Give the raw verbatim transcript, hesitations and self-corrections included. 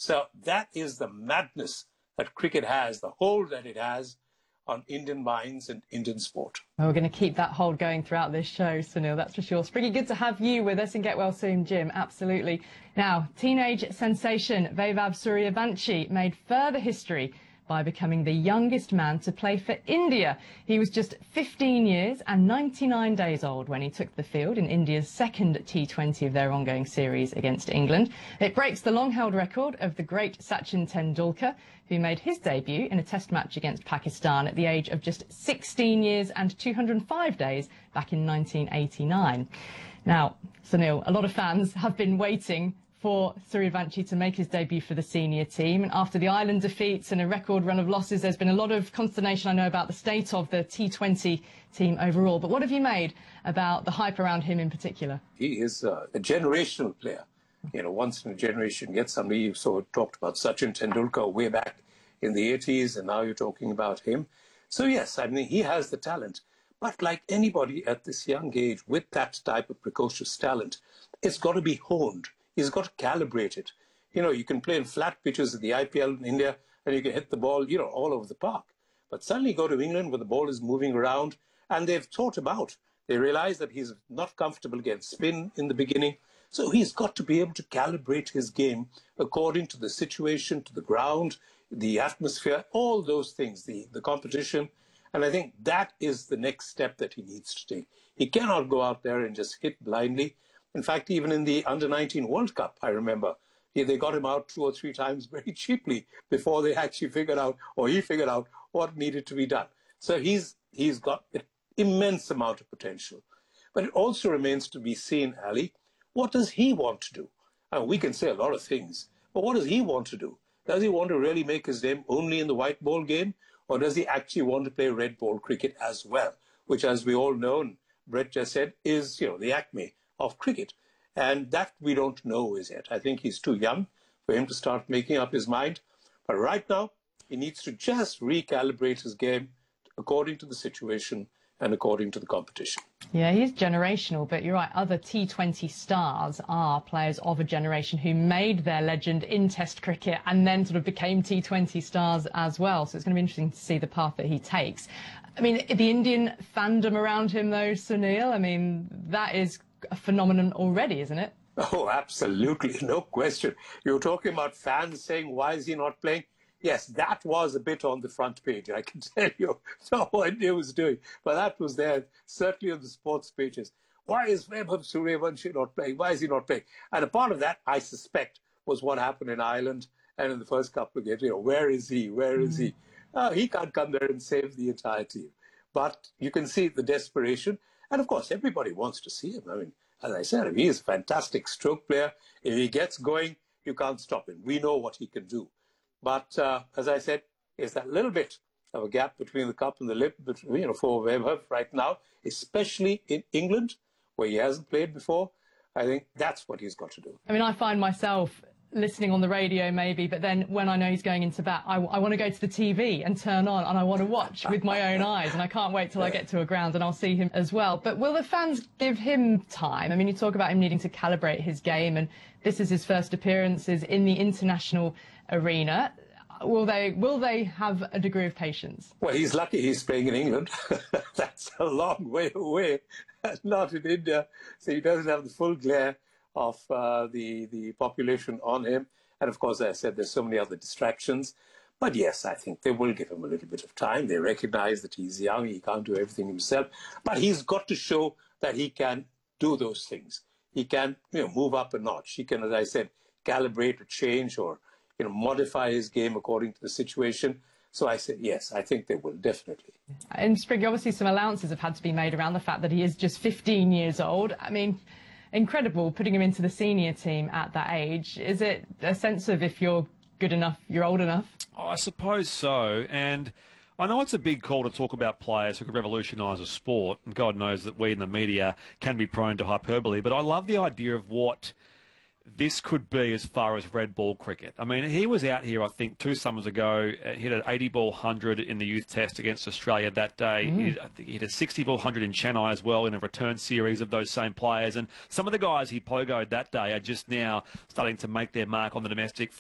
So that is the madness that cricket has, the hold that it has on Indian minds and Indian sport. Well, we're going to keep that hold going throughout this show, Sunil, that's for sure. Spriggy, good to have you with us, and get well soon, Jim, absolutely. Now, teenage sensation Vaibhav Suryavanshi made further history by becoming the youngest man to play for India. He was just fifteen years and ninety-nine days old when he took the field in India's second T twenty of their ongoing series against England. It breaks the long-held record of the great Sachin Tendulkar, who made his debut in a test match against Pakistan at the age of just sixteen years and two hundred five days back in nineteen eighty-nine. Now, Sunil, a lot of fans have been waiting for Suryavanshi to make his debut for the senior team. And after the Ireland defeats and a record run of losses, there's been a lot of consternation, I know, about the state of the T twenty team overall. But what have you made about the hype around him in particular? He is uh, a generational player. You know, once in a generation, get somebody. You so talked about Sachin Tendulkar way back in the eighties, and now you're talking about him. So, yes, I mean, he has the talent. But like anybody at this young age with that type of precocious talent, it's got to be honed. He's got to calibrate it. You know, you can play in flat pitches in the I P L in India and you can hit the ball, you know, all over the park. But suddenly go to England where the ball is moving around, and they've thought about, they realize that he's not comfortable against spin in the beginning. So he's got to be able to calibrate his game according to the situation, to the ground, the atmosphere, all those things, the, the competition. And I think that is the next step that he needs to take. He cannot go out there and just hit blindly. In fact, even in the under nineteen World Cup, I remember, he, they got him out two or three times very cheaply before they actually figured out, or he figured out, what needed to be done. So he's he's got an immense amount of potential. But it also remains to be seen, Ali, what does he want to do? I mean, we can say a lot of things, but what does he want to do? Does he want to really make his name only in the white ball game, or does he actually want to play red ball cricket as well, which, as we all know, and Brett just said, is, you know, the acme of cricket. And that we don't know as yet. I think he's too young for him to start making up his mind. But right now, he needs to just recalibrate his game according to the situation and according to the competition. Yeah, he's generational, but you're right, other T twenty stars are players of a generation who made their legend in Test cricket and then sort of became T twenty stars as well. So it's going to be interesting to see the path that he takes. I mean, the Indian fandom around him, though, Sunil, I mean, that is a phenomenon already, isn't it? Oh, absolutely, no question. You're talking about fans saying, why is he not playing? Yes, that was a bit on the front page, I can tell you. No idea what he was doing, but that was there, certainly on the sports pages. Why is Vaibhav Suryavanshi not playing? Why is he not playing? And a part of that, I suspect, was what happened in Ireland and in the first couple of games. You know, where is he? Where is he? Uh, he can't come there and save the entire team. But you can see the desperation. And, of course, everybody wants to see him. I mean, as I said, he is a fantastic stroke player. If he gets going, you can't stop him. We know what he can do. But, uh, as I said, there's that little bit of a gap between the cup and the lip, between, you know, for Vaibhav right now, especially in England, where he hasn't played before. I think that's what he's got to do. I mean, I find myself listening on the radio maybe, but then when I know he's going into bat, I, I want to go to the T V and turn on and I want to watch with my own eyes, and I can't wait till yeah. I get to a ground and I'll see him as well. But will the fans give him time? I mean, you talk about him needing to calibrate his game, and this is his first appearances in the international arena. Will they will they have a degree of patience? Well, he's lucky he's playing in England. That's a long way away, not in India, so he doesn't have the full glare of uh, the, the population on him. And of course, as I said, there's so many other distractions. But yes, I think they will give him a little bit of time. They recognize that he's young, he can't do everything himself. But he's got to show that he can do those things. He can, you know, move up a notch. He can, as I said, calibrate or change or, you know, modify his game according to the situation. So I said, yes, I think they will, definitely. And Spriggy, obviously some allowances have had to be made around the fact that he is just fifteen years old. I mean, incredible putting him into the senior team at that age. Is it a sense of if you're good enough, you're old enough? Oh, I suppose so. And I know it's a big call to talk about players who could revolutionise a sport, and God knows that we in the media can be prone to hyperbole, but I love the idea of what this could be as far as red ball cricket. I mean, he was out here, I think, two summers ago, uh, hit an eighty ball one hundred in the youth test against Australia that day. Mm. He, I think he hit a sixty ball one hundred in Chennai as well in a return series of those same players. And some of the guys he pogoed that day are just now starting to make their mark on the domestic